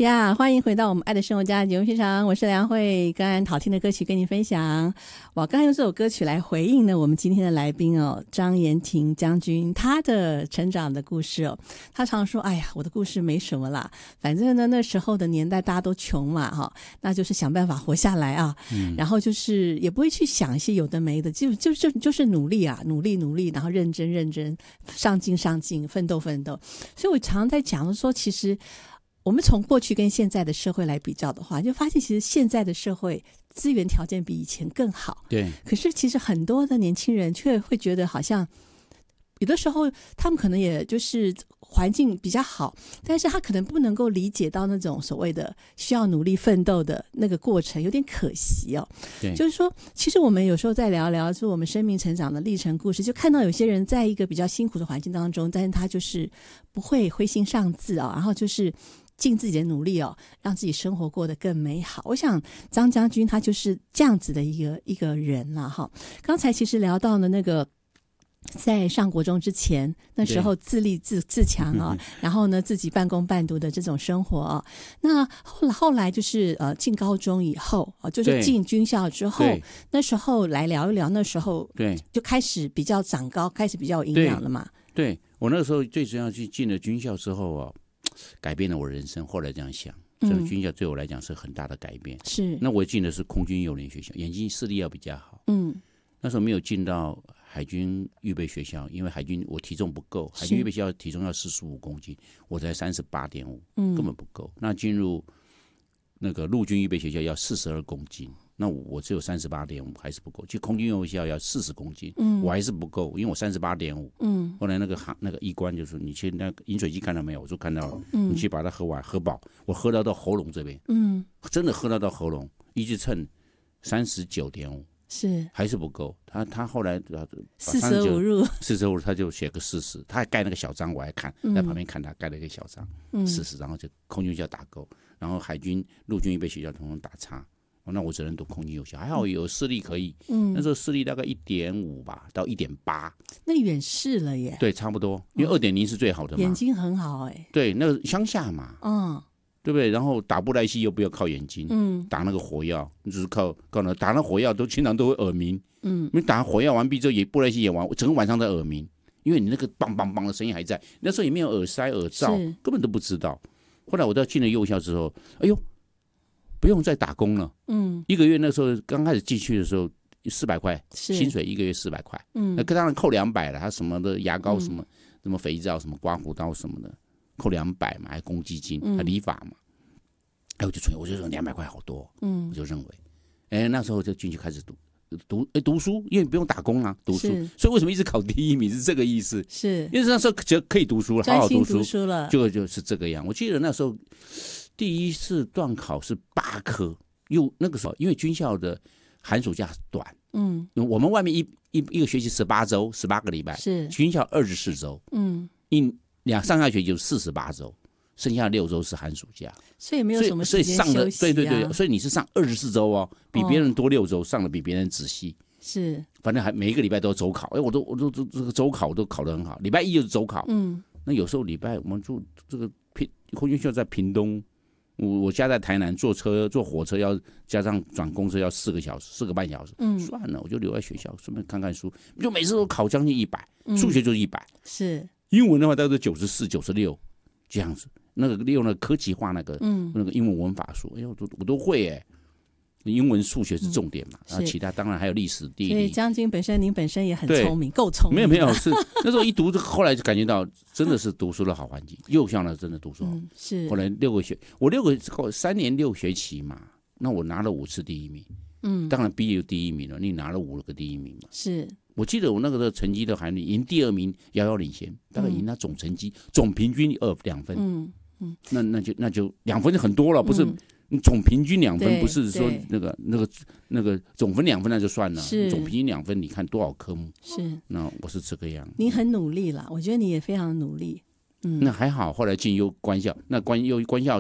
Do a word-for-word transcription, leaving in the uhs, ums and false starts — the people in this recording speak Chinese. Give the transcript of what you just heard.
呀，欢迎回到我们爱的生活家节目现场，我是梁慧，刚刚好听的歌曲跟你分享。我刚刚用这首歌曲来回应呢我们今天的来宾哦，张延廷将军他的成长的故事哦。他常说，哎呀，我的故事没什么啦，反正呢那时候的年代大家都穷嘛哈，那就是想办法活下来啊，嗯、然后就是也不会去想一些有的没的，就就就就是努力啊，努力努力，然后认真认真，上进上进，奋斗奋斗。所以我常常在讲说，其实我们从过去跟现在的社会来比较的话，就发现其实现在的社会资源条件比以前更好。 对。 可是其实很多的年轻人却会觉得好像有的时候他们可能也就是环境比较好，但是他可能不能够理解到那种所谓的需要努力奋斗的那个过程，有点可惜哦。 对。 就是说其实我们有时候在聊聊说我们生命成长的历程故事，就看到有些人在一个比较辛苦的环境当中，但是他就是不会灰心丧志哦，然后就是尽自己的努力哦，让自己生活过得更美好。我想张将军他就是这样子的一个一个人啦哈。刚才其实聊到了那个在上国中之前，那时候自立自自强啊、哦，然后呢自己半工半读的这种生活啊、哦。那后来后来就是呃进高中以后啊，就是进军校之后，那时候来聊一聊，那时候对就开始比较长高，开始比较有营养了嘛。 对，对我那个时候最主要去进了军校之后啊，改变了我人生。后来这样想，这个军校对我来讲是很大的改变。是，那我进的是空军幼年学校，眼睛视力要比较好。嗯，那时候没有进到海军预备学校，因为海军我体重不够，海军预备学校体重要四十五公斤，我才三十八点五，根本不够。那进入那个陆军预备学校要四十二公斤，那我只有三十八点五，还是不够。去空军幼学校要四十公斤，嗯，我还是不够，因为我三十八点五。嗯，后来那个那个医官就说：“你去那个饮水机看到没有？”我说看到了，嗯，你去把它喝完，喝饱。我喝到到喉咙这边，嗯，真的喝到到喉咙，一直称三十九点五。是还是不够，他他后来四舍五入， 四舍五入他就写个四十，他还盖那个小章，我还看在旁边看他盖了一个小章，四十，然后就空军校打勾，然后海军陆军预备学校统统打叉，那我只能读空军幼校，还好有视力可以，嗯，那时候视力大概一点五吧到一点八， 那远视了耶， 对，差不多，因为二点零是最好的嘛， 眼睛很好哎， 对，那个乡下嘛，嗯。对不对？然后打布袋戏又不要靠眼睛，嗯，打那个火药，你只是靠靠那打那火药都经常都会耳鸣，嗯，你打火药完毕之后也布袋戏演完，整个晚上在耳鸣，因为你那个梆梆梆的声音还在。那时候也没有耳塞耳罩，根本都不知道。后来我到进了幼校之后，哎呦，不用再打工了，嗯，一个月那时候刚开始进去的时候四百块薪水，一个月四百块，嗯，那当然扣两百了，他什么的牙膏什么、嗯、什么肥皂什么刮胡刀什么的。扣两百嘛，还公积金，还理发嘛，哎，我就存，我就说两百块好多，嗯，我就认为，哎，那时候就进去开始读读哎读书，因为不用打工啊，读书，所以为什么一直考第一名是这个意思，是因为那时候就可以读书了，好好读书， 读书了， 就就是这个样。我记得那时候第一次段考是八科，又那个时候因为军校的寒暑假短，嗯，我们外面一一一个学期十八周，十八个礼拜，是军校二十四周，嗯，一。两上下学期就四十八周，剩下六周是寒暑假， 所以没有什么时间休息、啊、 所以上的对对对，所以你是上二十四周哦，比别人多六周，上的比别人仔细。是，反正还每一个礼拜都有周考，哎，我都我都这个周考都考得很好。礼拜一就是周考，嗯，那有时候礼拜我们住这个屏空军校在屏东，我我家在台南，坐车坐火车要加上转公车要四个小时，四个半小时，嗯，算了，我就留在学校，顺便看看书，就每次都考将近一百，数学就是一百，是。英文的话大概是九十四、九十六这样子，那个利用那个科技化那个、嗯、那个英文文法书，哎呦，我都我都会哎。英文、数学是重点嘛，然后其他当然还有历史、地理。 所以将军本身，您本身也很聪明，够聪明。 没有没有，是那时候一读，后来就感觉到真的是读书的好环境。幼校呢，真的读书好、嗯。是。后来六个学，我六个三年六学期嘛，那我拿了五次第一名。嗯。当然毕业第一名了，你拿了五个第一名嘛。是。我记得我那个成绩都还赢第二名，遥遥领先，大概赢他总成绩、嗯、总平均二两分。嗯嗯，那那就那就两分就很多了，不是？嗯、总平均两分，不是说那个那个那个总分两分那就算了，总平均两分，你看多少科目？是，那我是这个样。 你很努力啦，我觉得你也非常努力。嗯， 那还好，后来进优官校，那官优官校